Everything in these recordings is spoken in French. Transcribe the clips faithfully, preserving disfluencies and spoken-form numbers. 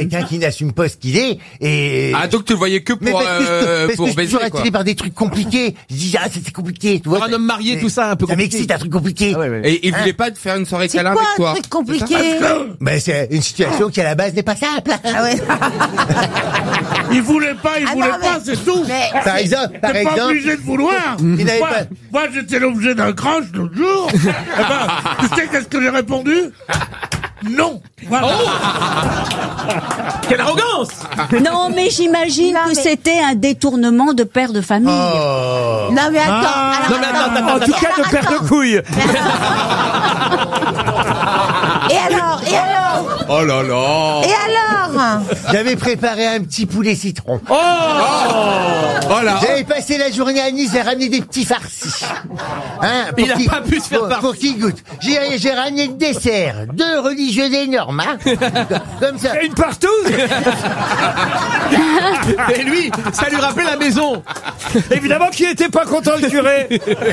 quelqu'un qui n'assume pas ce qu'il est. Et Ah, donc tu le voyais que mais pour, parce que, je- euh, parce pour que je suis baiser, toujours quoi. attiré par des trucs compliqués. Je dis ah c'est compliqué. Tu vois, Pour un homme marié, tout ça, un peu ça compliqué. m'excite un truc compliqué. Ah ouais, ouais. Et il Hein voulait pas te faire une soirée C'est câlin quoi avec toi. un truc compliqué? Ben c'est une situation qui à la base n'est pas simple. Ah ouais. Il voulait pas, il Ah voulait non, mais- pas, c'est tout. Mais Par exemple, par T'es pas exemple, obligé de vouloir. Il n'avait Moi, pas- moi, j'étais l'objet d'un crush l'autre jour. Eh ben, tu sais qu'est-ce que j'ai répondu? Non. Voilà. Quelle arrogance! Non, mais j'imagine Non, que mais- c'était un détournement de père de famille. oh. non mais attends. Ah. alors, Non, mais attends, attends, attends, en tout cas, alors, de père de attends. couilles. Et alors, et alors, Oh là là. et alors? J'avais préparé un petit poulet citron. Oh! Voilà. J'avais passé la journée à Nice, j'ai ramené des petits farcis. Hein, pour Il a qu'ils- pas pu se faire pour- farci. Pour qu'ils goûtent. J'ai, j'ai ramené le dessert. Deux religieux énormes, hein. Comme ça. Une partouze. Et lui, ça lui rappelait la maison. Évidemment qu'il n'était pas content, le curé.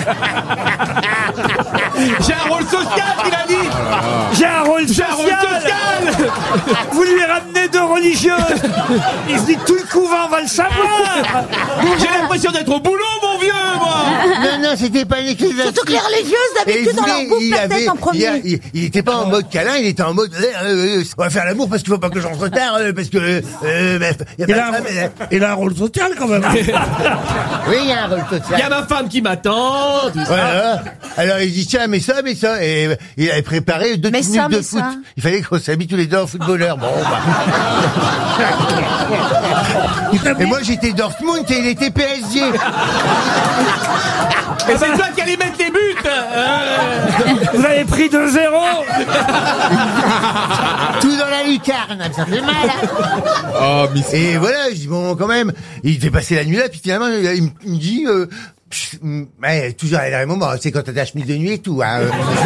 J'ai un rôle social, il a dit. J'ai un rôle social. Vous lui ramenez deux religieuses. Il se dit tout le couvent va le savoir. J'ai l'impression d'être au boulot, mon vieux, moi. Non, non, c'était pas une éclisation. Surtout que les religieuses, Et d'habitude, on leur voulait- bouffe il la avait- tête en il, premier. a- il, il était pas en mode câlin, il était en mode euh, euh, euh, on va faire l'amour parce qu'il faut pas que je rentre tard, euh, parce que euh, bah, y a Il pas a, de femme, euh, il a un rôle social quand même. oui, il y a un rôle social. Il y a ma femme qui m'attend. tout ça. Voilà. Alors il dit tiens mais ça mais ça et euh, il avait préparé deux Mais minutes ça, de mais foot. ça. Il fallait qu'on s'habille tous les deux en footballeur. Bon bah. Et moi j'étais Dortmund et il était P S G. Et c'est toi qui allais mettre les buts. Euh. Vous avez pris deux zéro. Tout dans la lucarne, ça fait mal. Hein. Oh, Miss. Et voilà, je dis bon quand même, il fait passer la nuit là, puis finalement il, il me- il me dit euh, pff, mm, ouais, toujours à la moment, c'est quand t'as ta chemise de nuit et tout. Hein, euh.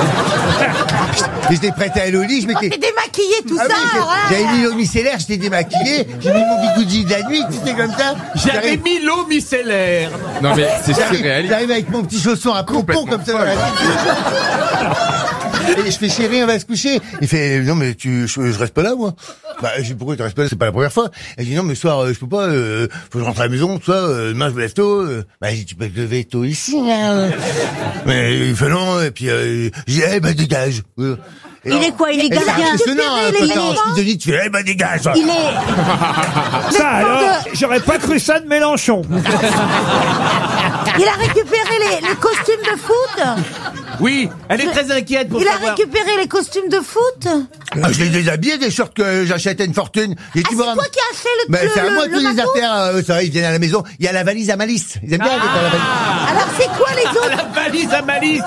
Et j'étais prêt à aller au lit, je m'étais. T'es démaquillé, tout Ah ça. oui, alors, j'ai- hein. j'avais mis l'eau micellaire, j'étais démaquillé, j'ai mis mon bigoudi de la nuit, tu sais comme ça. J'avais J'arrive- mis l'eau micellaire. Non mais c'est J'arrive surréaliste. j'arrive avec mon petit chausson à pompon Complètement comme ça dans la Et je fais chérie, on va se coucher. Il fait non mais tu je, je reste pas là moi. Bah je dis pourquoi tu restes pas là, c'est pas la première fois. Elle dit non mais ce soir euh, je peux pas, euh, faut que je rentre à la maison, tout ça, euh, demain je me lève tôt. Euh. Bah je dis tu peux te lever tôt ici hein. Mais il fait non et puis euh, je dis eh bah dégage. Euh. Et Il alors- est quoi? Il est et c'est gardien. impressionnant hein, Il est quand t'es en vivant. chemise de nuit, tu fais eh bah dégage. Il est... Ça alors, j'aurais pas cru ça de Mélenchon. Il a récupéré les, les costumes de foot. Oui, elle est très inquiète pour Il a savoir. récupéré les costumes de foot. Ah, je les déshabillé des shorts que j'achète à une fortune. J'ai Ah, dit, c'est bon, toi qui as acheté le, ben, le, c'est à le- moi le toutes les matos. affaires. Euh, ça va, ils viennent à la maison. Il y a la valise à malice. Ils aiment bien avec la valise. Alors c'est quoi les autres? La valise à malice.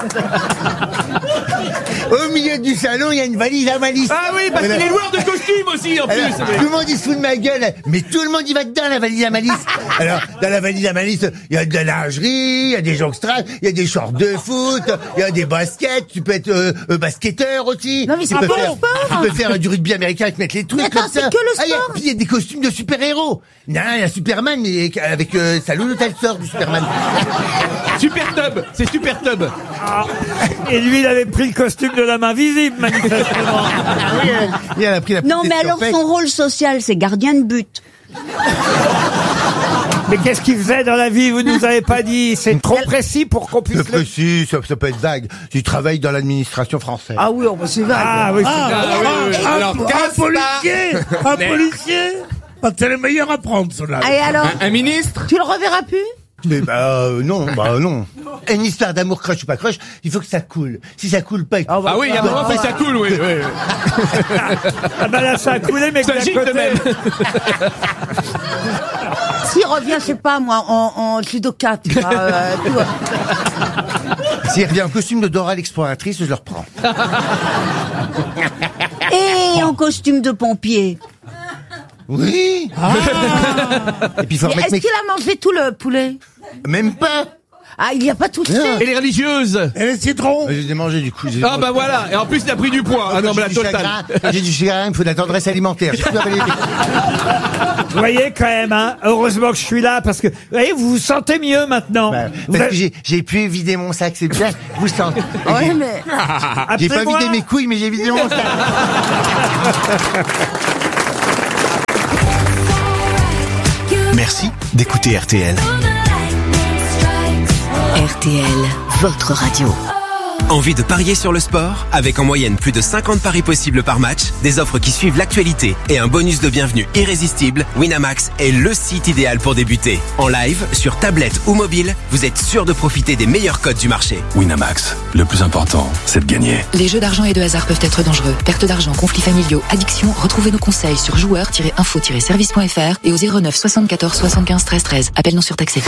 Au milieu du salon, il y a une valise à malice. Ah oui, parce Et qu'il là- est loueur de costumes aussi, en plus. Alors, tout le monde il se fout de ma gueule, mais tout le monde y va dedans la valise à malice. Alors dans la valise à malice, il y a de la lingerie, il y a des joggstrap, il y a des shorts de foot, il y a des baskets. Tu peux être euh, euh, basketteur aussi. Non, mais tu c'est peux pas faire, le sport. tu peux faire euh, du rugby américain et te mettre les trucs Mais attends, comme ça. c'est que le Ah, il y a- sport. puis il y a des costumes de super héros. Non, il y a Superman mais avec euh, sa louloute elle sort du Superman. Super tub, c'est super tub. Et lui, il avait pris le costume de la main visible, manifestement. Ah oui, elle, elle a pris la Non, petite mais alors tempête. son rôle social, c'est gardien de but. Mais qu'est-ce qu'il faisait dans la vie? Vous nous avez pas dit. C'est trop précis pour qu'on C'est puisse le... précis, ça, ça peut être vague. Tu travailles dans l'administration française. Ah oui, on va c'est vague. Ah oui, c'est Ah, Ah, oui, oui, oui. un, Alors, un casse policier, un policier. Ah, c'est les meilleurs à prendre, ceux-là. Et alors, Un, un ministre. tu le reverras plus? Mais bah euh, non, bah non. Une histoire d'amour crush ou pas crush, il faut que ça coule. Si ça coule pas, Ah oui, il y a un moment, fait ça cool, oui. oui. Ah ben là, ça a coulé, mais Ça d'un gicle de côté... même. S'il revient, je sais pas moi, en, en judoka, tu vois, euh, tu vois. s'il revient en costume de Dora l'exploratrice, je le reprends. Et en costume de pompier. Oui. Et puis il faut Mais remettre est-ce mes... qu'il a mangé tout le poulet? Même pas. Ah, il y a pas tout Non. fait. Et les religieuses. Et les citrons. J'ai démangé du coup. j'ai- Ah bah voilà, et en plus il a pris du poids. Ah non, mais la J'ai du totale. chagrin, J'ai du chagrin, il me faut de la tendresse alimentaire. J'ai plus avalé les- Vous voyez quand même, hein, heureusement que je suis là, parce que, vous voyez, vous vous sentez mieux maintenant. Bah, Vous parce avez- que j'ai- j'ai pu vider mon sac, c'est bien. Vous sentez. Ouais, mais. J'ai pas Appelez-moi. vidé mes couilles, mais j'ai vidé mon sac. Merci d'écouter R T L. R T L, votre radio. Envie de parier sur le sport? Avec en moyenne plus de cinquante paris possibles par match, des offres qui suivent l'actualité et un bonus de bienvenue irrésistible, Winamax est le site idéal pour débuter. En live, sur tablette ou mobile, vous êtes sûr de profiter des meilleurs codes du marché. Winamax, le plus important, c'est de gagner. Les jeux d'argent et de hasard peuvent être dangereux. Perte d'argent, conflits familiaux, addiction. Retrouvez nos conseils sur joueurs tiret info tiret service point f r et au zéro neuf soixante-quatorze soixante-quinze treize treize. Appel non surtaxé.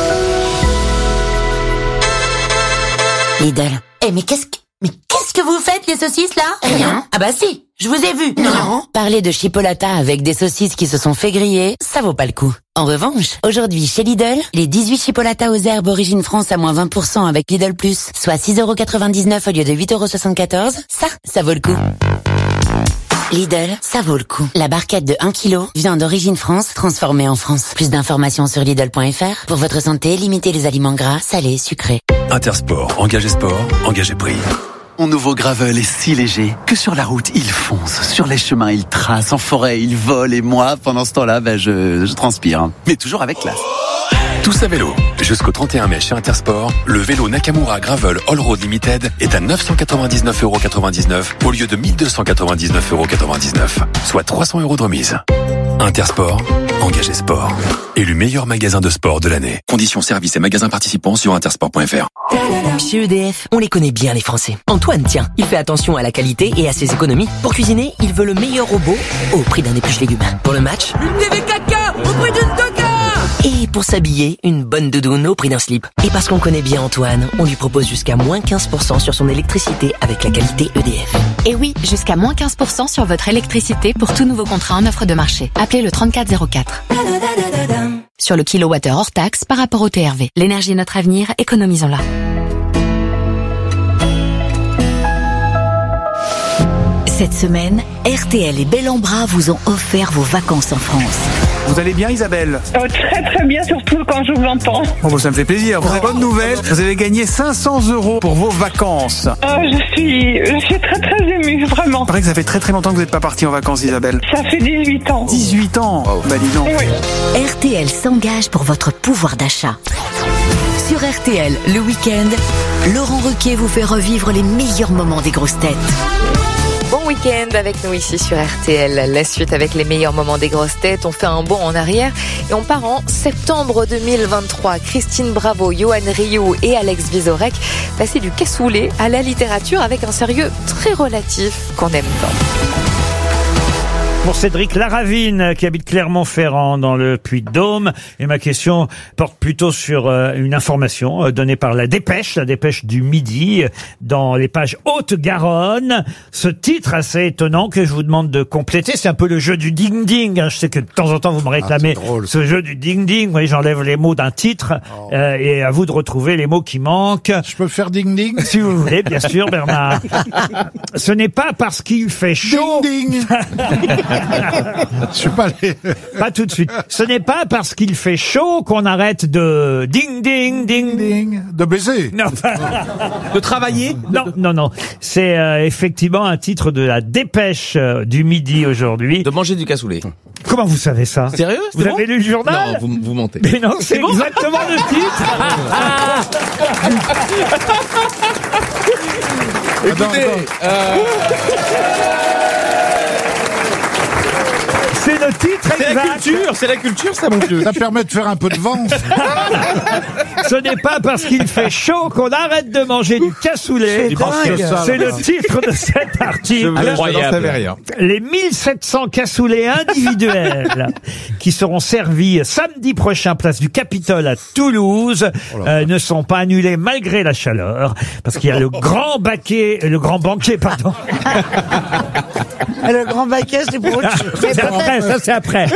Lidl. Eh mais qu'est-ce que... Mais qu'est-ce que vous faites, les saucisses, là? Rien. Ah bah si, je vous ai vu. Non. Parler de chipolata avec des saucisses qui se sont fait griller, ça vaut pas le coup. En revanche, aujourd'hui, chez Lidl, les dix-huit chipolatas aux herbes Origine France à moins vingt pour cent avec Lidl Plus, soit six euros quatre-vingt-dix-neuf au lieu de huit euros soixante-quatorze, ça, ça vaut le coup. Lidl, ça vaut le coup. La barquette de un kilo, viande d'origine France, transformée en France. Plus d'informations sur Lidl point f r. Pour votre santé, limitez les aliments gras, salés, sucrés. Intersport, engagé sport, engagé prix. Mon nouveau Gravel est si léger que sur la route, il fonce. Sur les chemins, il trace. En forêt, il vole. Et moi, pendant ce temps-là, ben, je, je transpire. Mais toujours avec classe. Tous à vélo. Jusqu'au trente et un mai chez Intersport, le vélo Nakamura Gravel All Road Limited est à neuf cent quatre-vingt-dix-neuf euros quatre-vingt-dix-neuf au lieu de mille deux cent quatre-vingt-dix-neuf euros quatre-vingt-dix-neuf, soit trois cents euros de remise. Intersport, engagé sport. Élu meilleur magasin de sport de l'année. Conditions, services et magasins participants sur intersport point f r. Chez E D F, on les connaît bien les Français. Antoine, tiens, il fait attention à la qualité et à ses économies. Pour cuisiner, il veut le meilleur robot au prix d'un épluche légumes. Pour le match, une T V caca au prix d'une toca. Et pour s'habiller, une bonne doudoune au prix d'un slip. Et parce qu'on connaît bien Antoine, on lui propose jusqu'à moins quinze pour cent sur son électricité avec la qualité E D F. Et oui, jusqu'à moins quinze pour cent sur votre électricité pour tout nouveau contrat en offre de marché. Appelez le trente-quatre zéro quatre. Sur le kilowattheure hors taxe par rapport au T R V. L'énergie est notre avenir, économisons-la. Cette semaine, R T L et Bel en Bras vous ont offert vos vacances en France. Vous allez bien, Isabelle? Oh, très très bien, surtout quand je vous entends. Bon, bon, ça me fait plaisir. Vous avez bonne nouvelle, vous avez gagné cinq cents euros pour vos vacances. Oh, je suis, je suis très très émue, vraiment. Il paraît que ça fait très très longtemps que vous n'êtes pas partie en vacances, Isabelle. Ça fait dix-huit ans. dix-huit ans oh. Bah dis donc. Oui. R T L s'engage pour votre pouvoir d'achat. Sur R T L, le week-end, Laurent Ruquier vous fait revivre les meilleurs moments des grosses têtes. Bon week-end avec nous ici sur R T L. La suite avec les meilleurs moments des grosses têtes. On fait un bond en arrière et on part en septembre deux mille vingt-trois. Christine Bravo, Johan Rioux et Alex Vizorek passaient du cassoulet à la littérature avec un sérieux très relatif qu'on aime tant. Pour Cédric Laravine, qui habite Clermont-Ferrand dans le Puy-de-Dôme. Et ma question porte plutôt sur euh, une information euh, donnée par la Dépêche, la Dépêche du Midi, euh, dans les pages Haute-Garonne. Ce titre assez étonnant que je vous demande de compléter, c'est un peu le jeu du ding-ding. Hein. Je sais que de temps en temps vous me réclamez ah, ce jeu du ding-ding. Vous voyez, j'enlève les mots d'un titre oh. euh, et à vous de retrouver les mots qui manquent. Je peux faire ding-ding? Si vous voulez, bien sûr, Bernard. Ce n'est pas parce qu'il fait chaud... Ding-ding. Je suis pas allé. Pas tout de suite. Ce n'est pas parce qu'il fait chaud qu'on arrête de ding ding ding ding de baiser. Non. De travailler. Non, non, non. C'est euh, effectivement un titre de la Dépêche euh, du Midi aujourd'hui. De manger du cassoulet. Comment vous savez ça? Sérieux? Vous bon avez lu le journal? Non, vous, vous mentez. Mais non, c'est, c'est bon exactement le titre. Écoutez, euh... c'est le titre c'est exact. La culture, c'est la culture, ça, mon Dieu. Ça permet de faire un peu de vent. Ce n'est pas parce qu'il fait chaud qu'on arrête de manger du cassoulet. C'est, c'est le titre de cet article. Incroyable. Les mille sept cents cassoulets individuels qui seront servis samedi prochain place du Capitole à Toulouse oh euh, ne sont pas annulés malgré la chaleur parce qu'il y a le grand baquet, le grand banquet, pardon. Le grand baquet, c'est pour autre chose. C'est après, ça c'est après.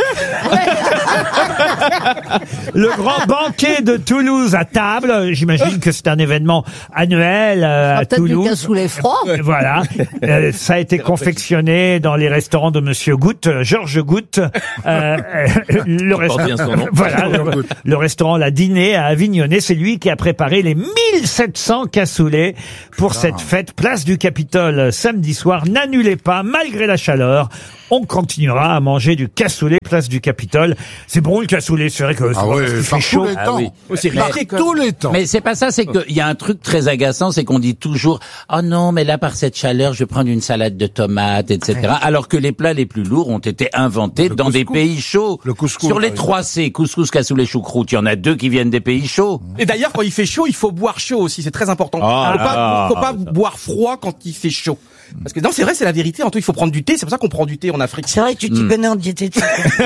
Le grand banquet de Toulouse à table. J'imagine que c'est un événement annuel euh, à Toulouse. Peut-être du cassoulet froid. Voilà. Euh, ça a été confectionné dans les restaurants de Monsieur Goutte, Georges Goutte. Euh, le, resta- voilà, le, le restaurant La Dîner à Avignonnet. C'est lui qui a préparé les mille sept cents cassoulets pour cette fête place du Capitole samedi soir. N'annulez pas, malgré la chaleur. on continuera à manger du cassoulet place du Capitole. C'est bon le cassoulet, c'est vrai que c'est Ah bon oui, parce qu'il par fait chaud. tous les temps. oui. Oh, c'est Par risqué, quoi. tous les temps. Mais c'est pas ça, c'est qu'il y a un truc très agaçant, c'est qu'on dit toujours « Oh non, mais là, par cette chaleur, je vais prendre une salade de tomates, et cetera » Alors que les plats les plus lourds ont été inventés Le dans des couscous. pays chauds. Le couscous, Sur les par trois C, couscous, cassoulet, choucroute, il y en a deux qui viennent des pays chauds. Et d'ailleurs, quand il fait chaud, il faut boire chaud aussi. C'est très important. Ah, faut pas, ah, faut pas ah, boire froid quand il fait chaud. Parce que non, c'est vrai, c'est la vérité. En tout, il faut prendre du thé. C'est pour ça qu'on prend du thé en Afrique. C'est vrai que tu t'y Mm. connais en diététique.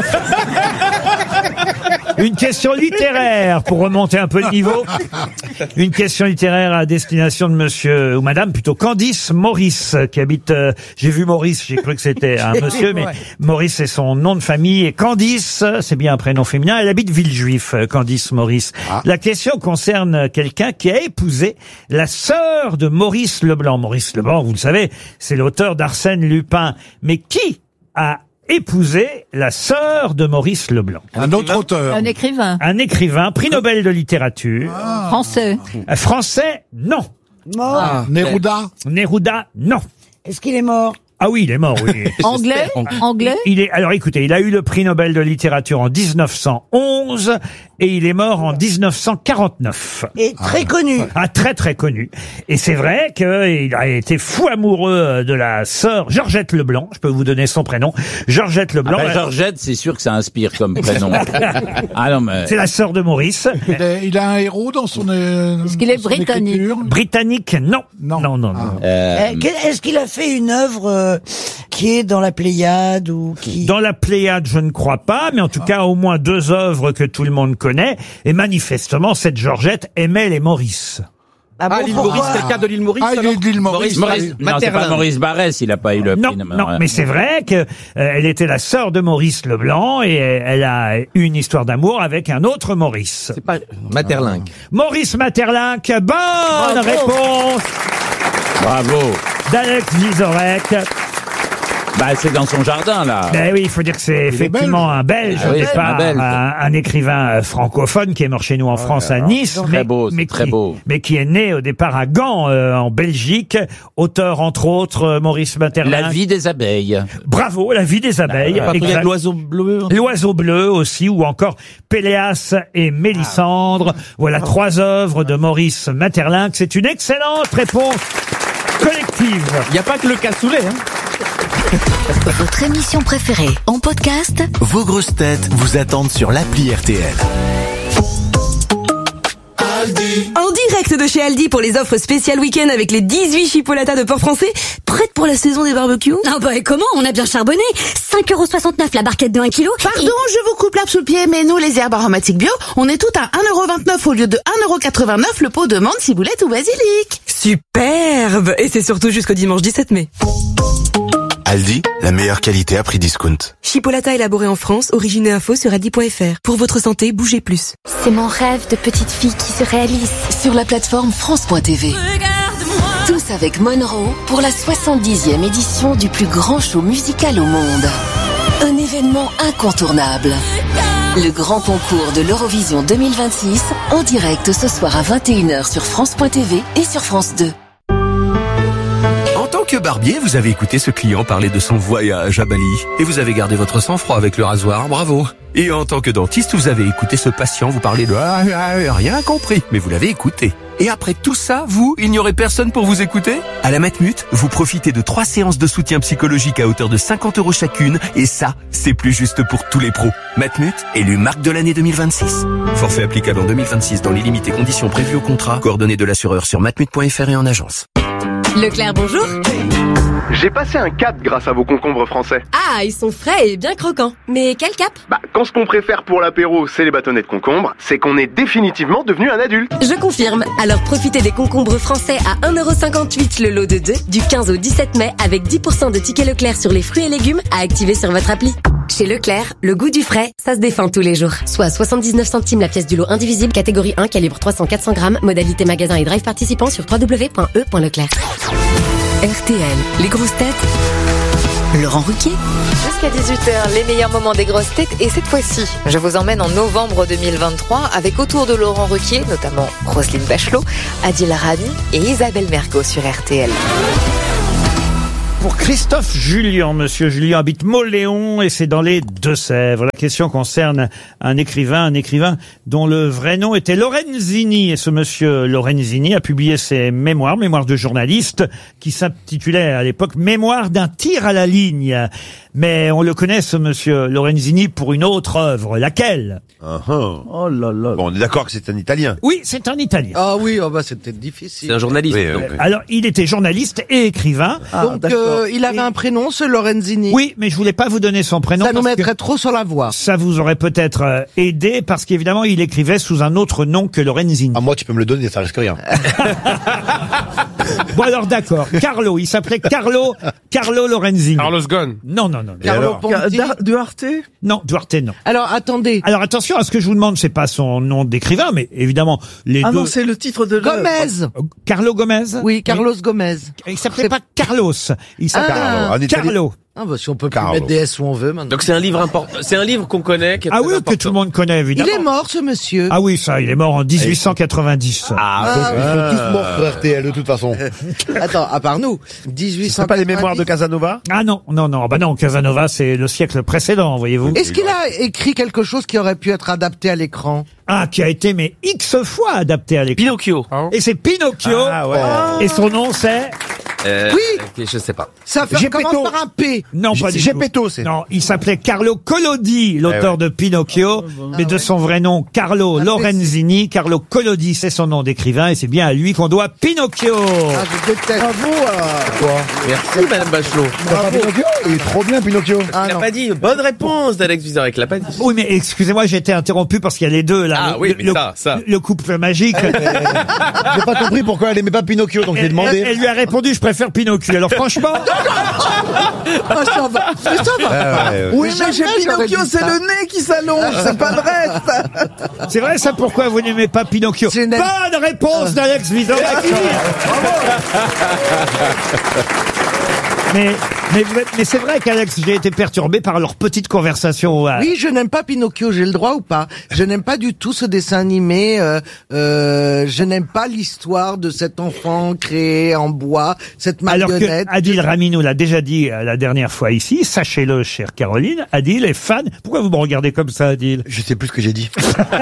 Une question littéraire pour remonter un peu le niveau. Une question littéraire à destination de monsieur ou madame, plutôt Candice Maurice, qui habite, euh, j'ai vu Maurice, j'ai cru que c'était un monsieur, mais Ouais. Maurice c'est son nom de famille et Candice, c'est bien un prénom féminin, elle habite Villejuif, euh, Candice Maurice. La question concerne quelqu'un qui a épousé la sœur de Maurice Leblanc. Maurice Leblanc, vous le savez, c'est l'auteur d'Arsène Lupin. Mais qui a épousé la sœur de Maurice Leblanc? Un autre auteur. Un écrivain. Un écrivain, prix Nobel de littérature. Français. Un Français, non. Mort. Ah. Neruda. Neruda, non. Est-ce qu'il est mort? Ah oui, il est mort, oui. Anglais. Anglais. Il est, alors écoutez, il a eu le prix Nobel de littérature en dix-neuf cent onze et il est mort en dix-neuf cent quarante-neuf. Et très connu. Ah, très très connu. Et c'est vrai qu'il a été fou amoureux de la sœur Georgette Leblanc. Je peux vous donner son prénom. Georgette Leblanc. Ah bah, Georgette, c'est sûr que ça inspire comme prénom. Ah non, mais... C'est la sœur de Maurice. Il a, il a un héros dans son. euh, Est-ce qu'il est dans son britannique? écriture Britannique, non. Non, non, non. non. Euh, Eh, que- Est-ce qu'il a fait une œuvre euh, qui est dans la Pléiade ou qui... Dans la Pléiade, je ne crois pas, mais en tout cas, au moins deux œuvres que tout le monde connaît. Et manifestement, cette Georgette aimait les Maurice. Ah bon, Ah, l'île pourquoi Maurice, quelqu'un de l'île Maurice. Ah, il alors est de l'île Maurice. Maurice, non, c'est pas Materlin. Maurice Barrès, il a pas eu le Non, prix. non, mais c'est vrai que euh, elle était la sœur de Maurice Leblanc et elle a eu une histoire d'amour avec un autre Maurice. C'est pas Materlinck. Maurice Materlinck, bonne réponse Bravo. d'Alex Vizorek. Bah, c'est dans son jardin, là. Ben oui, il faut dire que c'est effectivement un Belge Ah au oui, départ, un Belge. un, un écrivain euh, francophone qui est mort chez nous en France à Nice, Très mais, beau, c'est mais très qui, beau. mais qui est né au départ à Gand, euh, en Belgique, auteur entre autres euh, Maurice Materlinck. La vie des abeilles. Bravo, La vie des abeilles. Pas exact. l'oiseau bleu. L'oiseau bleu aussi, ou encore Péléas et Mélisandre. Voilà trois œuvres de Maurice Materlinck. C'est une excellente réponse collective. Il n'y a pas que le cassoulet, hein. Votre émission préférée en podcast, Vos grosses têtes vous attendent sur l'appli R T L. En direct de chez Aldi pour les offres spéciales week-end avec les dix-huit chipolatas de port français, prêtes pour la saison des barbecues. Ah bah et comment? On a bien charbonné. cinq euros soixante-neuf la barquette de un kilo. Pardon, je vous coupe l'herbe sous le pied, mais nous, les herbes aromatiques bio, on est toutes à un euro vingt-neuf au lieu de un euro quatre-vingt-neuf le pot de menthe, ciboulette ou basilic. Superbe. Et c'est surtout jusqu'au dimanche dix-sept mai. Aldi, la meilleure qualité à prix discount. Chipolata élaboré en France, origine et info sur aldi point fr. Pour votre santé, bougez plus. C'est mon rêve de petite fille qui se réalise. sur la plateforme France point T V. Tous avec Monroe pour la soixante-dixième édition du plus grand show musical au monde. Un événement incontournable. Le grand concours de l'Eurovision deux mille vingt-six en direct ce soir à vingt et une heures sur France point T V et sur France deux. En tant que barbier, vous avez écouté ce client parler de son voyage à Bali et vous avez gardé votre sang-froid avec le rasoir, bravo. Et en tant que dentiste, vous avez écouté ce patient vous parler de ah, ah, rien compris, mais vous l'avez écouté. Et après tout ça, vous, il n'y aurait personne pour vous écouter? À la Matmut, vous profitez de trois séances de soutien psychologique à hauteur de cinquante euros chacune et ça, c'est plus juste pour tous les pros. Matmut, élu marque de l'année deux mille vingt-six. Forfait applicable en deux mille vingt-six dans les limites et conditions prévues au contrat. Coordonnées de l'assureur sur matmut point fr et en agence. Leclerc, bonjour. J'ai passé un cap grâce à vos concombres français. Ah, ils sont frais et bien croquants. Mais quel cap? Bah, quand ce qu'on préfère pour l'apéro, c'est les bâtonnets de concombre, c'est qu'on est définitivement devenu un adulte. Je confirme. Alors profitez des concombres français à un euro cinquante-huit le lot de deux du quinze au dix-sept mai avec dix pour cent de tickets Leclerc sur les fruits et légumes à activer sur votre appli. Chez Leclerc, le goût du frais, ça se défend tous les jours. Soit soixante-dix-neuf centimes la pièce du lot indivisible, catégorie un, calibre trois cents à quatre cents grammes, modalité magasin et drive participant sur w w w point e point leclerc. R T L, les grosses têtes. Laurent Ruquier. Jusqu'à dix-huit heures, les meilleurs moments des grosses têtes. Et cette fois-ci, je vous emmène en novembre deux mille vingt-trois avec autour de Laurent Ruquier, notamment Roselyne Bachelot, Adil Rami et Isabelle Mergo sur R T L. pour Christophe Julien. Monsieur Julien habite Mauléon et c'est dans les Deux-Sèvres. La question concerne un écrivain, un écrivain dont le vrai nom était Lorenzini. Et ce monsieur Lorenzini a publié ses mémoires, mémoires de journaliste, qui s'intitulait à l'époque Mémoires d'un tir à la ligne. Mais on le connaît, ce monsieur Lorenzini, pour une autre œuvre. Laquelle? Uh-huh. Oh là là. Bon, on est d'accord que c'est un Italien. Oui, c'est un Italien. Ah oui, oh bah c'était difficile. C'est un journaliste. Oui, donc. Alors, il était journaliste et écrivain. Ah, donc, euh, il avait et... un prénom, ce Lorenzini. Oui, mais je voulais pas vous donner son prénom. Ça nous mettrait trop sur la voie. Ça vous aurait peut-être euh, aidé, parce qu'évidemment, il écrivait sous un autre nom que Lorenzini. Ah, moi, tu peux me le donner, ça risque rien. Bon, alors, d'accord. Carlo, il s'appelait Carlo, Carlo Lorenzini. Carlos Ghosn. Non, non, non. Carlo Ponti. Duarte? Non, Duarte, non. Alors, attendez. Alors, attention à ce que je vous demande, c'est pas son nom d'écrivain, mais évidemment, les ah deux... Ah non, c'est le titre de l'œuvre. Gomez. Carlo Gomez? Oui, Carlos oui. Gomez. Il s'appelait pas Carlos. Il s'appelait ah, Carlo. Carlo. Ah bah si on peut plus mettre des S où on veut maintenant. Donc c'est un livre important. C'est un livre qu'on connaît. Qui est ah très oui, important. Que tout le monde connaît évidemment. Il est mort ce monsieur. Ah oui, ça, il est mort en dix-huit cent quatre-vingt-dix. Ah, ah donc, ils sont tous morts sur R T L de toute façon. Attends, à part nous, dix-huit cent quatre-vingt-dix. C'est pas les mémoires de Casanova? Ah non, non, non, bah non, Casanova c'est le siècle précédent, voyez-vous. Est-ce qu'il a écrit quelque chose qui aurait pu être adapté à l'écran? Ah, qui a été mais X fois adapté à l'écran. Pinocchio. Ah. Et c'est Pinocchio. Ah ouais. Et son nom c'est... Euh, oui. Okay, je sais pas. Ça fait, commence par un P. Non, pas du tout. Gepetto, c'est. Non, il s'appelait Carlo Collodi, l'auteur eh ouais. de Pinocchio, ah, mais ouais. de son vrai nom, Carlo ah, Lorenzini. Carlo Collodi, c'est son nom d'écrivain, et c'est bien à lui qu'on doit Pinocchio. Ah, je déteste. Bravo. Euh... Quoi? Merci, Madame Bachelot. Bravo. Pinocchio, il est trop bien, Pinocchio. Ah, il l'a pas dit. Bonne réponse d'Alex Vizorek, il l'a pas dit. Oui, mais excusez-moi, j'ai été interrompu parce qu'il y a les deux, là. Ah le, oui, le, mais le, ça, ça. Le couple magique. J'ai pas compris pourquoi elle aimait pas Pinocchio, donc j'ai demandé. Elle, elle lui a répondu, je préfère Pinocchio. Alors franchement... ah, ça va. Mais ça va. Ah, ouais, ouais. Oui, mais chez Pinocchio, c'est le nez qui s'allonge, c'est pas le reste. C'est vrai ça, pourquoi vous n'aimez pas Pinocchio? Une... Bonne réponse d'Alex Vizorek. Mais, mais, mais c'est vrai qu'Alex, j'ai été perturbé par leur petite conversation. Oui, je n'aime pas Pinocchio, j'ai le droit ou pas? Je n'aime pas du tout ce dessin animé. Euh, euh, je n'aime pas l'histoire de cet enfant créé en bois, cette marionnette. Alors que Adil Rami nous l'a déjà dit la dernière fois ici, sachez-le, chère Caroline, Adil est fan. Pourquoi vous me regardez comme ça, Adil? Je sais plus ce que j'ai dit.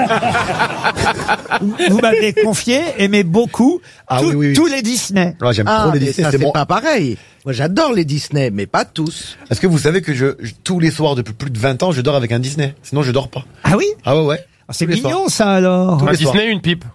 Vous m'avez confié, aimez beaucoup ah, tout, oui, oui, oui. tous les Disney. Ouais, j'aime ah, trop les Disney. C'est bon... pas pareil. Moi, j'adore les Disney, mais pas tous. Est-ce que vous savez que je, je tous les soirs depuis plus de vingt ans, je dors avec un Disney? Sinon, je dors pas. Ah oui? Ah ouais, ouais. Ah, c'est mignon, ça, alors. Un Disney, une pipe.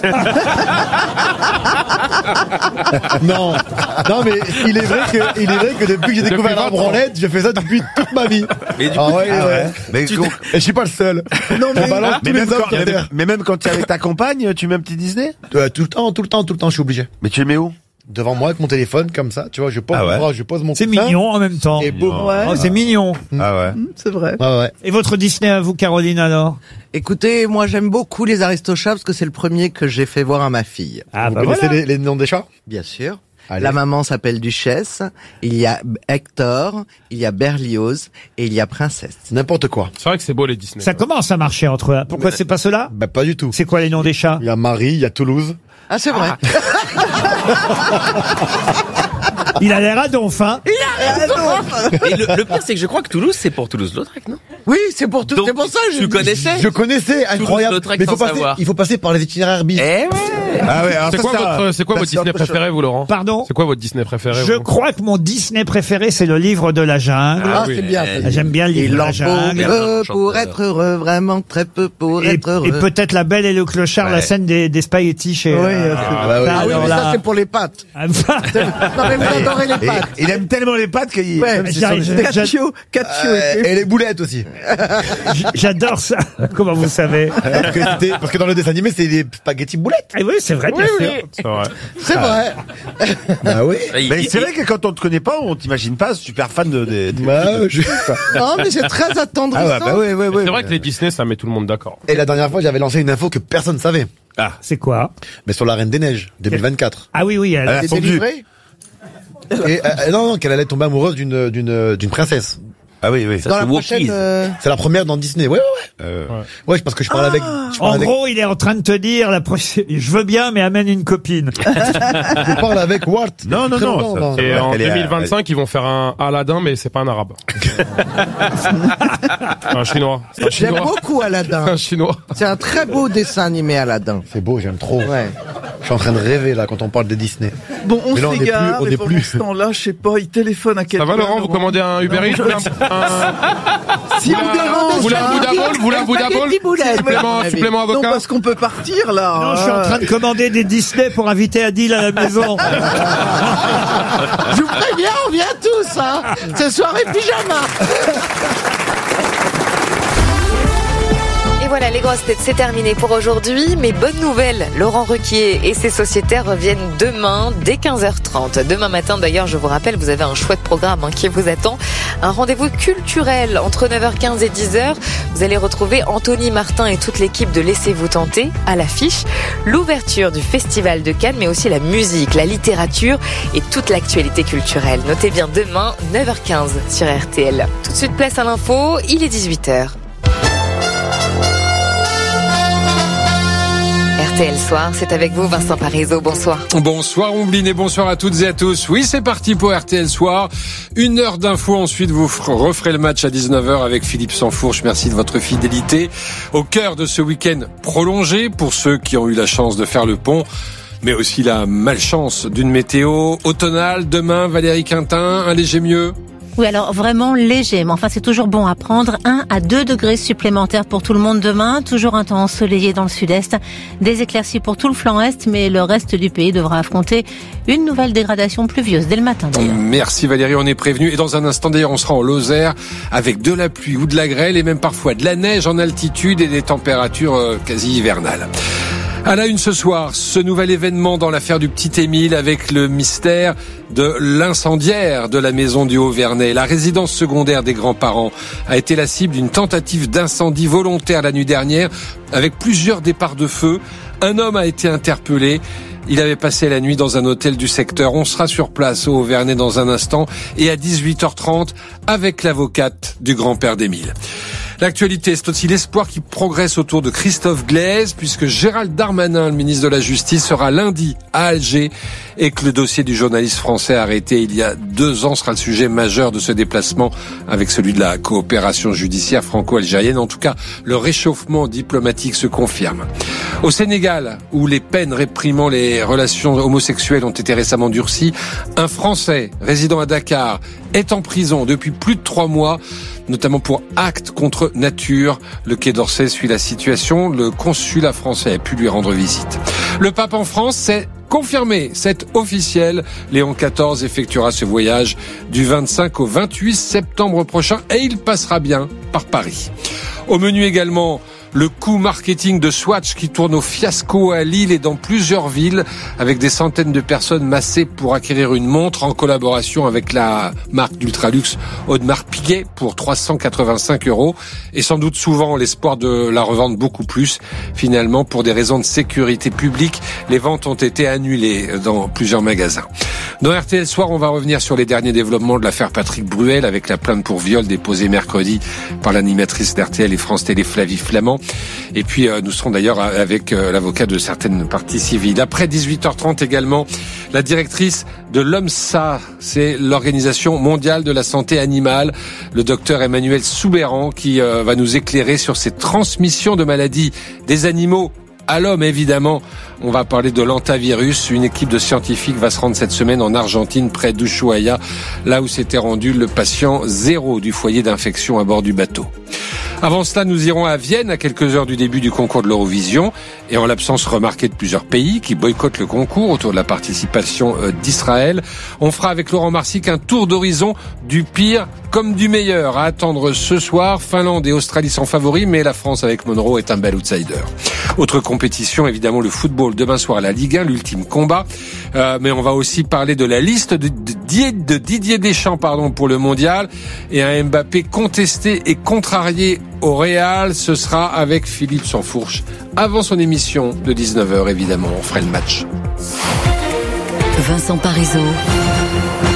non. Non, mais il est vrai que, il est vrai que depuis que j'ai découvert la branlette, je fais ça depuis toute ma vie. Mais du ah coup, ouais, ah ouais. ouais. Mais tu... Et je suis pas le seul. Non, mais, ah, mais, même quand, mais, même, mais même quand tu es avec ta compagne, tu mets un petit Disney? euh, Tout le temps, tout le temps, tout le temps, je suis obligé. Mais tu le mets où? Devant moi avec mon téléphone comme ça, tu vois, je pose ah ouais. mon bras, je pose mon c'est mignon en même temps. Et boum. Ouais. Oh, c'est mignon. Ah ouais. Mmh, c'est vrai. Ah ouais. Et votre Disney à vous, Caroline, alors? Écoutez, moi j'aime beaucoup les Aristochats parce que c'est le premier que j'ai fait voir à ma fille. Ah, vous bah connaissez voilà. les, les noms des chats? Bien sûr. Allez. La maman s'appelle Duchesse, il y a Hector, il y a Berlioz et il y a Princesse. N'importe quoi. C'est vrai que c'est beau les Disney. Ça commence à marcher entre eux. Pourquoi mais, c'est pas cela? Bah pas du tout. C'est quoi les noms des chats? Il y a Marie, il y a Toulouse. Ah c'est vrai. Il a l'air à donf, hein? Il a l'air à donf. Et le, le pire, c'est que je crois que Toulouse, c'est pour Toulouse-Lautrec, non? Oui, c'est pour tout, c'est pour ça. Je, tu connaissais? Je connaissais, incroyable. Mais il faut passer, savoir. il faut passer par les itinéraires bis. Eh ouais. Ah ouais, alors c'est ça, quoi ça, votre, c'est quoi votre Disney préféré, vous, Laurent? Pardon? C'est quoi votre Disney préféré? Je vous crois que mon Disney préféré, c'est le livre de la jungle. Ah, oui. C'est bien. Ah, j'aime bien le livre de la jungle. Peu pour être heureux, vraiment très peu pour et, être heureux. Et peut-être La Belle et le Clochard, ouais. La scène des, des spaghettis chez... Oui, euh, ah, bah oui, ah, oui mais là... ça c'est pour les pâtes. non mais vous adorez les pâtes. Et, il aime tellement les pâtes qu'il... Ouais, Cacio, Cacio. Euh, et les boulettes aussi. J'adore ça. Comment vous savez? parce, que parce que dans le dessin animé, c'est des spaghettis boulettes. Ah oui, c'est vrai, bien oui, sûr. Oui. C'est vrai. C'est vrai. Ah oui. Mais c'est vrai que quand on te connaît pas, on t'imagine pas super fan de... de, de bah, je... Non, mais c'est très attendrissant. Ah ouais, bah oui, oui, oui. C'est vrai que les Disney, ça met tout le monde d'accord. Et la dernière fois, j'avais lancé une info que personne ne savait. Ah. C'est quoi? Mais sur la Reine des Neiges, deux mille vingt-quatre. Ah oui, oui, elle, elle a été délivrée. Et, euh, non, non, qu'elle allait tomber amoureuse d'une, d'une, d'une princesse. Ah oui, oui. Ça, Dans c'est la prochaine. Wookies. euh, C'est la première dans Disney. Ouais, ouais, ouais. Euh, Ouais, parce que je parle avec. Je parle En avec, gros, il est en train de te dire, la prochaine, je veux bien, mais amène une copine. je parle avec Wart. Non, non, Très non, longtemps, ça- dans- Et Ouais, en elle est à- deux mille vingt-cinq, ils vont faire un Aladdin, mais c'est pas un arabe. un chinois. C'est un J'aime chinois. beaucoup Aladdin. Un chinois. C'est un très beau dessin animé Aladdin. C'est beau, j'aime trop. Ouais. Je suis en train de rêver là quand on parle des Disney. Bon, on Mais là, on est s'égare, plus- on et est pendant plus- ce temps-là, je sais pas, il téléphone à quelqu'un. Ça va, Laurent? Vous commandez un Uber Eats? Vous voulez un, un- Si vous dérange, vous voulez un Bouddha Bowl? Vous voulez un Bouddha Bowl? Supplément, supplément Non, avocat? parce qu'on peut partir, là. Non, je suis en train de commander des Disney pour inviter Adil à la maison. Je vous préviens, on vient tous, hein. Ce soir et pyjama. Et voilà, les grosses têtes, c'est terminé pour aujourd'hui. Mais bonne nouvelle, Laurent Ruquier et ses sociétaires reviennent demain dès quinze heures trente. Demain matin, d'ailleurs, je vous rappelle, vous avez un chouette programme hein, qui vous attend. Un rendez-vous culturel entre neuf heures quinze et dix heures. Vous allez retrouver Anthony Martin et toute l'équipe de Laissez-vous tenter à l'affiche. L'ouverture du Festival de Cannes, mais aussi la musique, la littérature et toute l'actualité culturelle. Notez bien demain, neuf heures quinze sur R T L. Tout de suite, place à l'info, il est dix-huit heures. R T L Soir, c'est avec vous Vincent Parisot, bonsoir. Bonsoir Ombline et bonsoir à toutes et à tous. Oui, c'est parti pour R T L Soir. Une heure d'infos, ensuite vous referez le match à dix-neuf heures avec Philippe Sansfourche. Merci de votre fidélité. Au cœur de ce week-end prolongé pour ceux qui ont eu la chance de faire le pont, mais aussi la malchance d'une météo automnale. Demain, Valérie Quintin, un léger mieux. Oui, alors vraiment léger, mais enfin c'est toujours bon à prendre. un à deux degrés supplémentaires pour tout le monde demain. Toujours un temps ensoleillé dans le sud-est. Des éclaircies pour tout le flanc est, mais le reste du pays devra affronter une nouvelle dégradation pluvieuse dès le matin d'ailleurs. Merci Valérie, on est prévenu. Et dans un instant d'ailleurs, on sera en Lozère avec de la pluie ou de la grêle et même parfois de la neige en altitude et des températures quasi hivernales. À la une ce soir, ce nouvel événement dans l'affaire du petit Émile avec le mystère de l'incendiaire de la maison du Haut-Vernay. La résidence secondaire des grands-parents a été la cible d'une tentative d'incendie volontaire la nuit dernière avec plusieurs départs de feu. Un homme a été interpellé. Il avait passé la nuit dans un hôtel du secteur. On sera sur place au Haut-Vernay dans un instant et à dix-huit heures trente avec l'avocate du grand-père d'Émile. L'actualité, c'est aussi l'espoir qui progresse autour de Christophe Glaise, puisque Gérald Darmanin, le ministre de la Justice, sera lundi à Alger et que le dossier du journaliste français arrêté il y a deux ans sera le sujet majeur de ce déplacement avec celui de la coopération judiciaire franco-algérienne. En tout cas, le réchauffement diplomatique se confirme. Au Sénégal, où les peines réprimant les relations homosexuelles ont été récemment durcies, un Français résidant à Dakar est en prison depuis plus de trois mois, notamment pour actes contre nature. Le Quai d'Orsay suit la situation. Le consulat français a pu lui rendre visite. Le pape en France, c'est confirmé, c'est officiel. Léon quatorze effectuera ce voyage du vingt-cinq au vingt-huit septembre prochain et il passera bien par Paris. Au menu également, le coup marketing de Swatch qui tourne au fiasco à Lille et dans plusieurs villes avec des centaines de personnes massées pour acquérir une montre en collaboration avec la marque d'ultraluxe Audemars Piguet pour trois cent quatre-vingt-cinq euros et sans doute souvent l'espoir de la revendre beaucoup plus. Finalement, pour des raisons de sécurité publique, les ventes ont été annulées dans plusieurs magasins. Dans R T L Soir, on va revenir sur les derniers développements de l'affaire Patrick Bruel avec la plainte pour viol déposée mercredi par l'animatrice d'R T L et France Télé Flavie Flamand. Et puis euh, nous serons d'ailleurs avec euh, l'avocat de certaines parties civiles. Après dix-huit heures trente également, la directrice de l'OMSA, c'est l'Organisation mondiale de la santé animale, le docteur Emmanuel Soubéran qui euh, va nous éclairer sur ces transmissions de maladies des animaux à l'homme, évidemment. On va parler de l'antavirus. Une équipe de scientifiques va se rendre cette semaine en Argentine, près d'Ushuaia, là où s'était rendu le patient zéro du foyer d'infection à bord du bateau. Avant cela, nous irons à Vienne à quelques heures du début du concours de l'Eurovision et en l'absence remarquée de plusieurs pays qui boycottent le concours autour de la participation d'Israël. On fera avec Laurent Marsic un tour d'horizon du pire comme du meilleur à attendre ce soir. Finlande et Australie sont favoris, mais la France avec Monroe est un bel outsider. Autre compétition, évidemment le football. Demain soir, la Ligue un, l'ultime combat. Euh, mais on va aussi parler de la liste de, de, de Didier Deschamps pardon, pour le mondial et un Mbappé contesté et contrarié au Real. Ce sera avec Philippe Sansfourche avant son émission de dix-neuf heures, évidemment. On ferait le match. Vincent Parisot,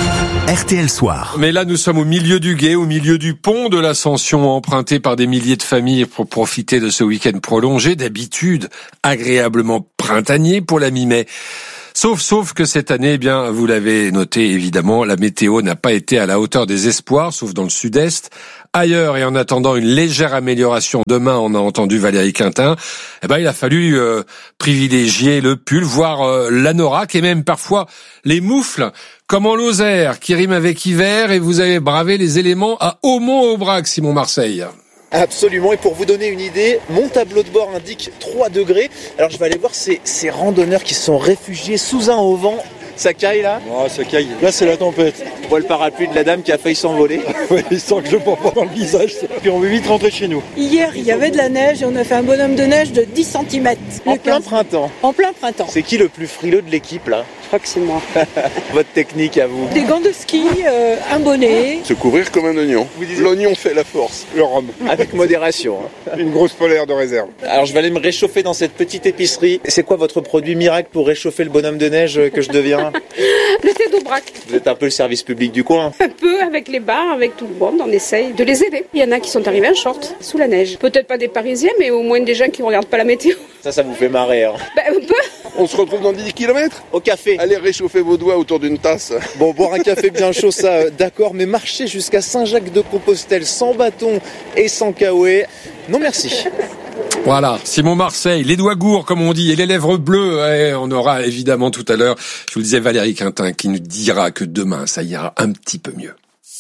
R T L Soir. Mais là, nous sommes au milieu du gué, au milieu du pont de l'Ascension, emprunté par des milliers de familles pour profiter de ce week-end prolongé, d'habitude agréablement printanier pour la mi-mai. Sauf, sauf que cette année, eh bien, vous l'avez noté évidemment, la météo n'a pas été à la hauteur des espoirs, sauf dans le sud-est. Ailleurs, et en attendant une légère amélioration demain, on a entendu Valérie Quintin, eh ben, il a fallu euh, privilégier le pull, voire euh, l'anorak et même parfois les moufles, comme en Lozère, qui rime avec hiver, et vous avez bravé les éléments à Aumont-Aubrac, Simon Marseille. Absolument, et pour vous donner une idée, mon tableau de bord indique trois degrés. Alors je vais aller voir ces, ces randonneurs qui se sont réfugiés sous un auvent. Ça caille là ? Oh, ça caille. Là, c'est la tempête. On voit le parapluie de la dame qui a failli s'envoler. Oui, il sent que je prends pas dans le visage. Puis on veut vite rentrer chez nous. Hier, il y avait de la neige et on a fait un bonhomme de neige de dix centimètres. En plein printemps. En plein printemps. C'est qui le plus frileux de l'équipe là ? Je crois que c'est moi. Votre technique à vous ? Des gants de ski, euh, un bonnet. Se couvrir comme un oignon. L'oignon fait la force, le rhum. Avec modération. Une grosse polaire de réserve. Alors je vais aller me réchauffer dans cette petite épicerie. C'est quoi votre produit miracle pour réchauffer le bonhomme de neige que je deviens ? Le thé d'Aubrac. Vous êtes un peu le service public du coin. Un peu, avec les bars, avec tout le monde, on essaye de les aider. Il y en a qui sont arrivés en short, sous la neige. Peut-être pas des Parisiens, mais au moins des gens qui ne regardent pas la météo. Ça, ça vous fait marrer. Hein. Ben, un peu. On se retrouve dans dix kilomètres ? Au café. Allez réchauffer vos doigts autour d'une tasse. Bon, boire un café bien chaud, ça, euh, d'accord, mais marcher jusqu'à Saint-Jacques-de-Compostelle sans bâton et sans caouet, non merci. Voilà, Simon Marseille, les doigts gourds comme on dit, et les lèvres bleues. Et on aura évidemment tout à l'heure, je vous le disais, Valérie Quintin qui nous dira que demain ça ira un petit peu mieux.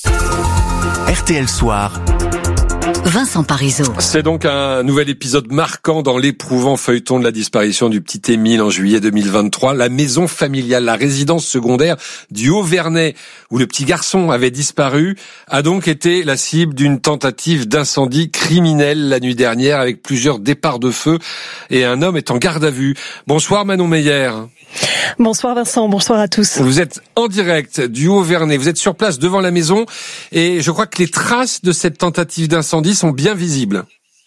R T L Soir. Vincent Parisot. C'est donc un nouvel épisode marquant dans l'éprouvant feuilleton de la disparition du petit Émile en juillet deux mille vingt-trois. La maison familiale, la résidence secondaire du Haut-Vernay, où le petit garçon avait disparu, a donc été la cible d'une tentative d'incendie criminel la nuit dernière avec plusieurs départs de feu et un homme est en garde à vue. Bonsoir Manon Meyer. Bonsoir Vincent, bonsoir à tous. Vous êtes en direct du Haut-Vernay, vous êtes sur place devant la maison et je crois que les traces de cette tentative d'incendie sont bien visibles.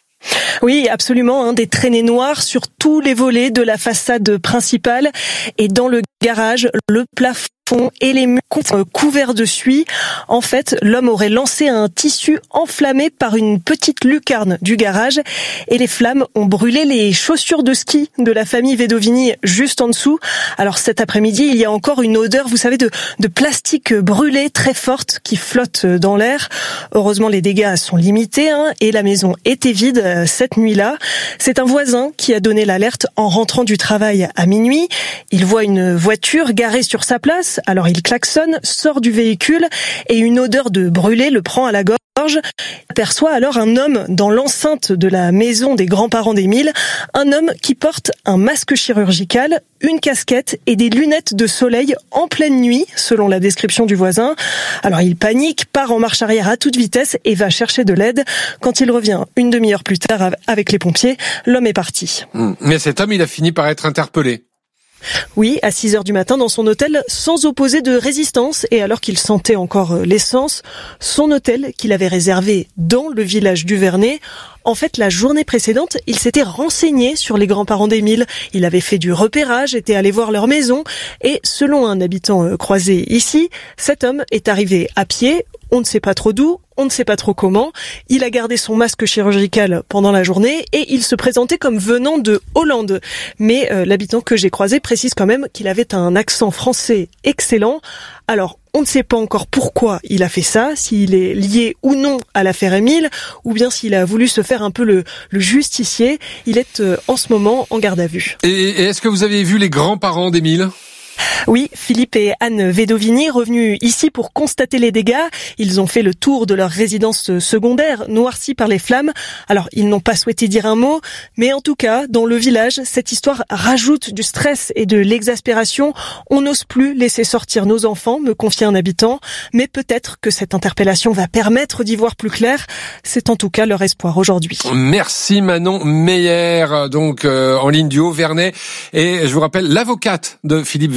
Oui, absolument, hein, des traînées noires sur tous les volets de la façade principale et dans le garage, le plafond et les murs couverts de suie. En fait, l'homme aurait lancé un tissu enflammé par une petite lucarne du garage et les flammes ont brûlé les chaussures de ski de la famille Vedovini juste en dessous. Alors cet après-midi, il y a encore une odeur, vous savez, de, de plastique brûlé très forte qui flotte dans l'air. Heureusement, les dégâts sont limités hein, et la maison était vide cette nuit-là. C'est un voisin qui a donné l'alerte en rentrant du travail à minuit. Il voit une voiture garée sur sa place. Alors il klaxonne, sort du véhicule et une odeur de brûlé le prend à la gorge. Il aperçoit alors un homme dans l'enceinte de la maison des grands-parents d'Émile, un homme qui porte un masque chirurgical, une casquette et des lunettes de soleil en pleine nuit, selon la description du voisin. Alors il panique, part en marche arrière à toute vitesse et va chercher de l'aide. Quand il revient une demi-heure plus tard avec les pompiers, l'homme est parti. Mais cet homme, il a fini par être interpellé. Oui, à six heures du matin dans son hôtel, sans opposer de résistance et alors qu'il sentait encore l'essence, son hôtel qu'il avait réservé dans le village du Vernay. En fait, la journée précédente, il s'était renseigné sur les grands-parents d'Émile. Il avait fait du repérage, était allé voir leur maison et selon un habitant croisé ici, cet homme est arrivé à pied, on ne sait pas trop d'où, on ne sait pas trop comment. Il a gardé son masque chirurgical pendant la journée et il se présentait comme venant de Hollande. Mais euh, l'habitant que j'ai croisé précise quand même qu'il avait un accent français excellent. Alors, on ne sait pas encore pourquoi il a fait ça, s'il est lié ou non à l'affaire Émile, ou bien s'il a voulu se faire un peu le, le justicier. Il est euh, en ce moment en garde à vue. Et, et est-ce que vous avez vu les grands-parents d'Émile ? Oui, Philippe et Anne Vedovini, revenus ici pour constater les dégâts. Ils ont fait le tour de leur résidence secondaire, noircie par les flammes. Alors, ils n'ont pas souhaité dire un mot, mais en tout cas, dans le village, cette histoire rajoute du stress et de l'exaspération. On n'ose plus laisser sortir nos enfants, me confie un habitant, mais peut-être que cette interpellation va permettre d'y voir plus clair. C'est en tout cas leur espoir aujourd'hui. Merci Manon Meyer, donc euh, en ligne du Haut-Vernay. Et je vous rappelle, l'avocate de Philippe Vedovini,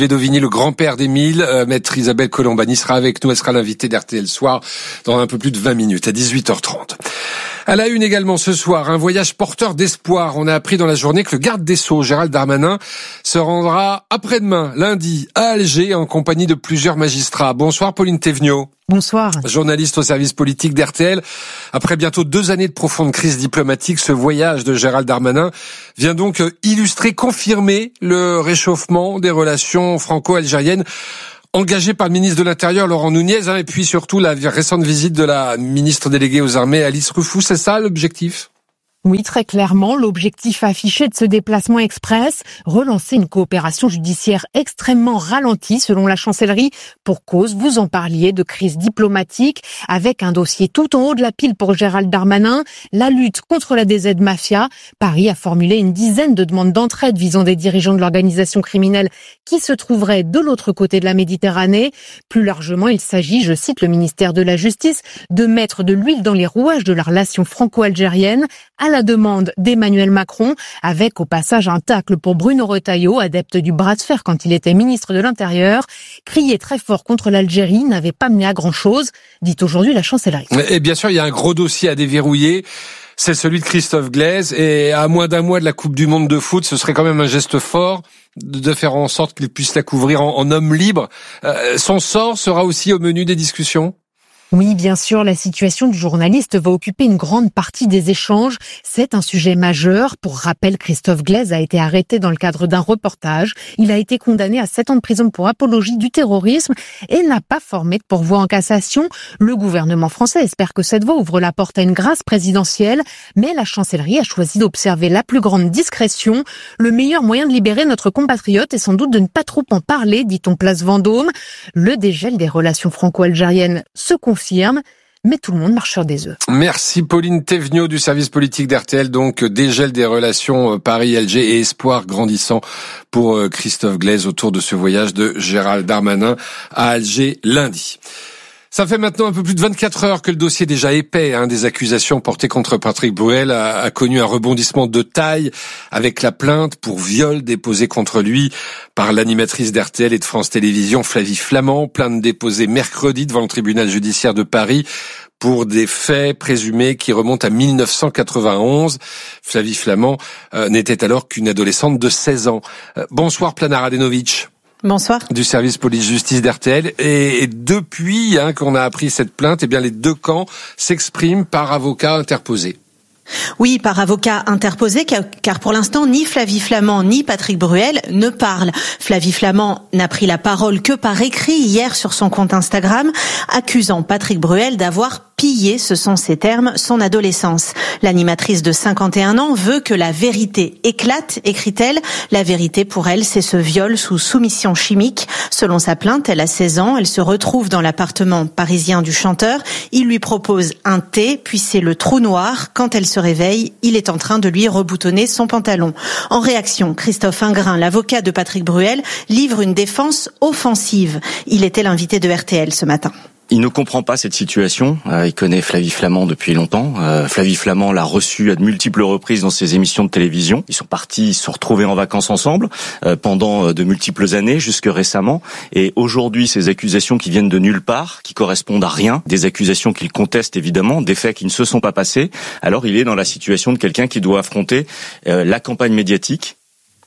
Vedovini, le grand-père d'Émile. Euh, Maître Isabelle Colombani sera avec nous. Elle sera l'invitée d'R T L Soir dans un peu plus de vingt minutes, à dix-huit heures trente. À la une également ce soir, un voyage porteur d'espoir. On a appris dans la journée que le garde des Sceaux, Gérald Darmanin, se rendra après-demain, lundi, à Alger, en compagnie de plusieurs magistrats. Bonsoir Pauline Théveniot. Bonsoir. Journaliste au service politique d'R T L. Après bientôt deux années de profonde crise diplomatique, ce voyage de Gérald Darmanin vient donc illustrer, confirmer le réchauffement des relations franco-algériennes engagé par le ministre de l'Intérieur, Laurent Nunez, hein, et puis surtout la récente visite de la ministre déléguée aux armées, Alice Rufou. C'est ça l'objectif ? Oui, très clairement, l'objectif affiché de ce déplacement express, relancer une coopération judiciaire extrêmement ralentie selon la chancellerie, pour cause, vous en parliez, de crise diplomatique, avec un dossier tout en haut de la pile pour Gérald Darmanin, la lutte contre la D Z Mafia. Paris a formulé une dizaine de demandes d'entraide visant des dirigeants de l'organisation criminelle qui se trouveraient de l'autre côté de la Méditerranée. Plus largement, il s'agit, je cite le ministère de la Justice, de mettre de l'huile dans les rouages de la relation franco-algérienne, à la demande d'Emmanuel Macron, avec au passage un tacle pour Bruno Retailleau, adepte du bras de fer quand il était ministre de l'Intérieur. Crier très fort contre l'Algérie n'avait pas mené à grand-chose, dit aujourd'hui la chancellerie. Et bien sûr, il y a un gros dossier à déverrouiller. C'est celui de Christophe Glaise. Et à moins d'un mois de la Coupe du Monde de foot, ce serait quand même un geste fort de faire en sorte qu'il puisse la couvrir en, en homme libre. Euh, son sort sera aussi au menu des discussions ? Oui, bien sûr, la situation du journaliste va occuper une grande partie des échanges. C'est un sujet majeur. Pour rappel, Christophe Glaise a été arrêté dans le cadre d'un reportage. Il a été condamné à sept ans de prison pour apologie du terrorisme et n'a pas formé de pourvoi en cassation. Le gouvernement français espère que cette voie ouvre la porte à une grâce présidentielle, mais la chancellerie a choisi d'observer la plus grande discrétion. Le meilleur moyen de libérer notre compatriote est sans doute de ne pas trop en parler, dit-on place Vendôme. Le dégel des relations franco-algériennes se confirme. confirme, mais tout le monde marche sur des œufs. Merci Pauline Théveniot du service politique d'R T L. Donc dégel des relations Paris-Alger et espoir grandissant pour Christophe Glaise autour de ce voyage de Gérald Darmanin à Alger lundi. Ça fait maintenant un peu plus de vingt-quatre heures que le dossier déjà épais hein, des accusations portées contre Patrick Bruel a, a connu un rebondissement de taille avec la plainte pour viol déposée contre lui par l'animatrice d'R T L et de France Télévisions, Flavie Flament. Plainte déposée mercredi devant le tribunal judiciaire de Paris pour des faits présumés qui remontent à mille neuf cent quatre-vingt-onze. Flavie Flament euh, n'était alors qu'une adolescente de seize ans. Euh, bonsoir Plana Radenovic. Bonsoir. Du service police-justice d'R T L. Et, et depuis hein, qu'on a appris cette plainte, eh bien les deux camps s'expriment par avocat interposé. Oui, par avocat interposé, car pour l'instant, ni Flavie Flament ni Patrick Bruel ne parlent. Flavie Flament n'a pris la parole que par écrit hier sur son compte Instagram, accusant Patrick Bruel d'avoir pillé, ce sont ses termes, son adolescence. L'animatrice de cinquante et un ans veut que la vérité éclate, écrit-elle. La vérité pour elle, c'est ce viol sous soumission chimique. Selon sa plainte, elle a seize ans, elle se retrouve dans l'appartement parisien du chanteur. Il lui propose un thé, puis c'est le trou noir. Quand elle se réveille, il est en train de lui reboutonner son pantalon. En réaction, Christophe Ingrin, l'avocat de Patrick Bruel, livre une défense offensive. Il était l'invité de R T L ce matin. Il ne comprend pas cette situation. Euh, il connaît Flavie Flament depuis longtemps. Euh, Flavie Flament l'a reçu à de multiples reprises dans ses émissions de télévision. Ils sont partis se retrouver en vacances ensemble euh, pendant de multiples années, jusque récemment. Et aujourd'hui, ces accusations qui viennent de nulle part, qui correspondent à rien, des accusations qu'il conteste évidemment, des faits qui ne se sont pas passés. Alors il est dans la situation de quelqu'un qui doit affronter euh, la campagne médiatique.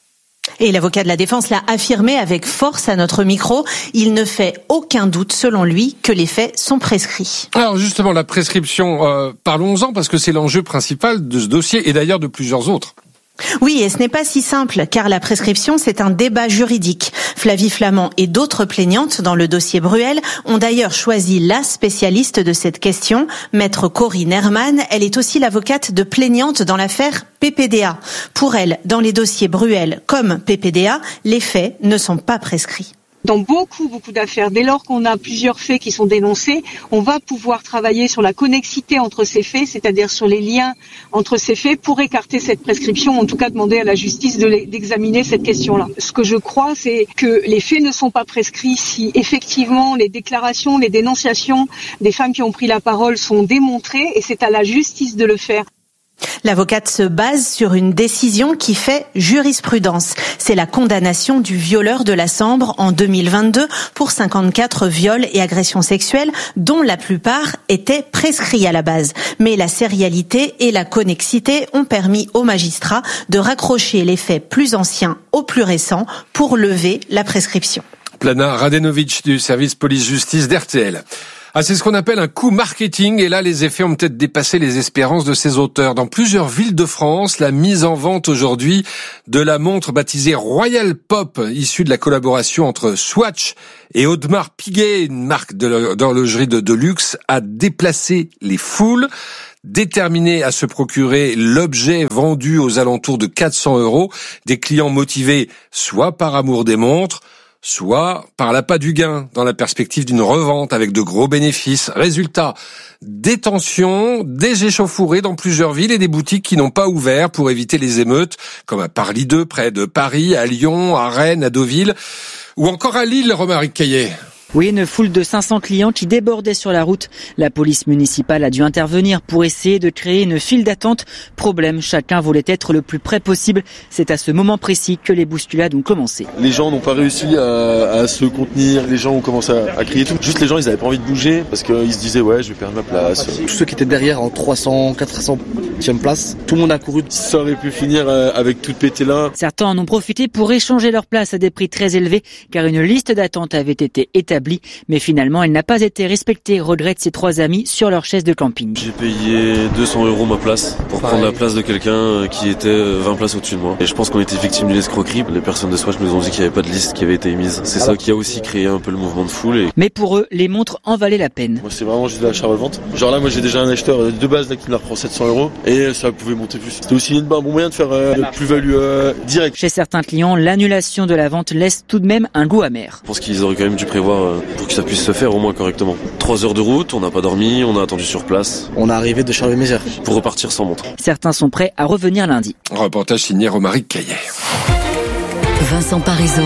Et l'avocat de la défense l'a affirmé avec force à notre micro. Il ne fait aucun doute, selon lui, que les faits sont prescrits. Alors justement, la prescription, euh, parlons-en parce que c'est l'enjeu principal de ce dossier et d'ailleurs de plusieurs autres. Oui, et ce n'est pas si simple, car la prescription, c'est un débat juridique. Flavie Flament et d'autres plaignantes dans le dossier Bruel ont d'ailleurs choisi la spécialiste de cette question, maître Corinne Herman. Elle est aussi l'avocate de plaignantes dans l'affaire P P D A. Pour elle, dans les dossiers Bruel comme P P D A, les faits ne sont pas prescrits. Dans beaucoup, beaucoup d'affaires, dès lors qu'on a plusieurs faits qui sont dénoncés, on va pouvoir travailler sur la connexité entre ces faits, c'est-à-dire sur les liens entre ces faits pour écarter cette prescription, en tout cas demander à la justice de d'examiner cette question-là. Ce que je crois, c'est que les faits ne sont pas prescrits si effectivement les déclarations, les dénonciations des femmes qui ont pris la parole sont démontrées et c'est à la justice de le faire. L'avocate se base sur une décision qui fait jurisprudence. C'est la condamnation du violeur de la Sambre en deux mille vingt-deux pour cinquante-quatre viols et agressions sexuelles, dont la plupart étaient prescrits à la base. Mais la sérialité et la connexité ont permis aux magistrats de raccrocher les faits plus anciens aux plus récents pour lever la prescription. Plana Radenovic du service police-justice d'R T L. Ah, c'est ce qu'on appelle un coup marketing, et là, les effets ont peut-être dépassé les espérances de ses auteurs. Dans plusieurs villes de France, la mise en vente aujourd'hui de la montre baptisée Royal Pop, issue de la collaboration entre Swatch et Audemars Piguet, une marque d'horlogerie de, de luxe, a déplacé les foules. Déterminés à se procurer l'objet vendu aux alentours de quatre cents euros, des clients motivés soit par amour des montres, soit par l'appât du gain, dans la perspective d'une revente avec de gros bénéfices. Résultat, des tensions, des échauffourées dans plusieurs villes et des boutiques qui n'ont pas ouvert pour éviter les émeutes, comme à Paris deux, près de Paris, à Lyon, à Rennes, à Deauville, ou encore à Lille, Romaric Caillet. Oui, une foule de cinq cents clients qui débordaient sur la route. La police municipale a dû intervenir pour essayer de créer une file d'attente. Problème, chacun voulait être le plus près possible. C'est à ce moment précis que les bousculades ont commencé. Les gens n'ont pas réussi à, à se contenir, les gens ont commencé à, à crier tout. Juste les gens, ils avaient pas envie de bouger parce qu'ils se disaient ouais, je vais perdre ma place. Tous ceux qui étaient derrière en trois cents, quatre centième place, tout le monde a couru. Ça aurait pu finir avec tout pété là. Certains en ont profité pour échanger leur place à des prix très élevés car une liste d'attente avait été établie. Mais finalement, elle n'a pas été respectée, regrettent ses trois amis sur leur chaise de camping. J'ai payé deux cents euros ma place pour prendre la place de quelqu'un qui était vingt places au-dessus de moi. Et je pense qu'on était victime d'une escroquerie. Les personnes de Swatch nous ont dit qu'il n'y avait pas de liste qui avait été émise. C'est ça qui a aussi créé un peu le mouvement de foule. Et... Mais pour eux, les montres en valaient la peine. Moi, c'est vraiment juste de l'achat-revente. Genre là, moi, j'ai déjà un acheteur de base là qui me la reprend sept cents euros et ça pouvait monter plus. C'était aussi une, un bon moyen de faire euh, de plus-value euh, directe. Chez certains clients, l'annulation de la vente laisse tout de même un goût amer. Je pense qu'ils auraient quand même dû prévoir euh, pour que ça puisse se faire au moins correctement. Trois heures de route, on n'a pas dormi, on a attendu sur place. On est arrivé de Charles-Mézières. Pour repartir sans montre. Certains sont prêts à revenir lundi. Reportage signé Romaric Caillet. Vincent Parisot.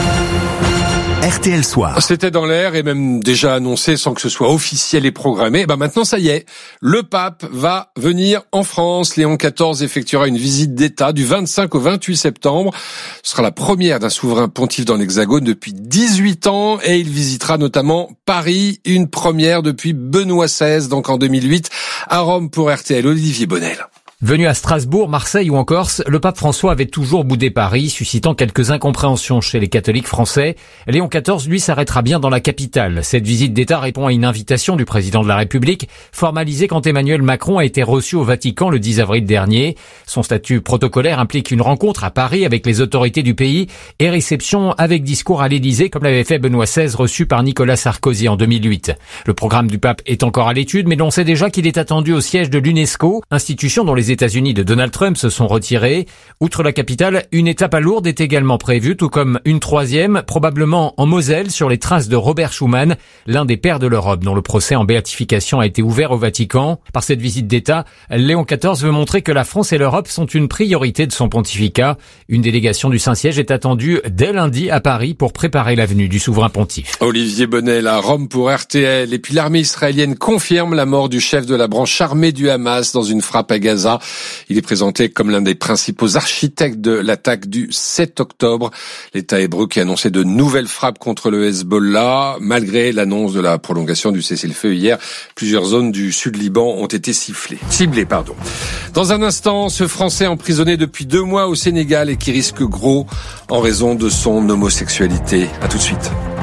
R T L Soir. C'était dans l'air et même déjà annoncé sans que ce soit officiel et programmé. Et ben maintenant ça y est, le pape va venir en France. Léon quatorze effectuera une visite d'État du vingt-cinq au vingt-huit septembre. Ce sera la première d'un souverain pontife dans l'Hexagone depuis dix-huit ans et il visitera notamment Paris, une première depuis Benoît seize, donc en deux mille huit, à Rome pour R T L, Olivier Bonnel. Venu à Strasbourg, Marseille ou en Corse, le pape François avait toujours boudé Paris, suscitant quelques incompréhensions chez les catholiques français. Léon quatorze, lui, s'arrêtera bien dans la capitale. Cette visite d'État répond à une invitation du président de la République, formalisée quand Emmanuel Macron a été reçu au Vatican le dix avril dernier. Son statut protocolaire implique une rencontre à Paris avec les autorités du pays et réception avec discours à l'Élysée, comme l'avait fait Benoît seize, reçu par Nicolas Sarkozy en deux mille huit. Le programme du pape est encore à l'étude, mais l'on sait déjà qu'il est attendu au siège de l'UNESCO, institution dont les États-Unis de Donald Trump se sont retirés. Outre la capitale, une étape à Lourdes est également prévue, tout comme une troisième, probablement en Moselle, sur les traces de Robert Schuman, l'un des pères de l'Europe, dont le procès en béatification a été ouvert au Vatican. Par cette visite d'État, Léon quatorze veut montrer que la France et l'Europe sont une priorité de son pontificat. Une délégation du Saint-Siège est attendue dès lundi à Paris pour préparer la venue du souverain pontife. Olivier Bonnel à Rome pour R T L. Et puis l'armée israélienne confirme la mort du chef de la branche armée du Hamas dans une frappe à Gaza. Il est présenté comme l'un des principaux architectes de l'attaque du sept octobre. L'État hébreu qui a annoncé de nouvelles frappes contre le Hezbollah. Malgré l'annonce de la prolongation du cessez-le-feu hier, plusieurs zones du sud Liban ont été sifflées. ciblées. Pardon. Dans un instant, ce Français emprisonné depuis deux mois au Sénégal et qui risque gros en raison de son homosexualité. À tout de suite.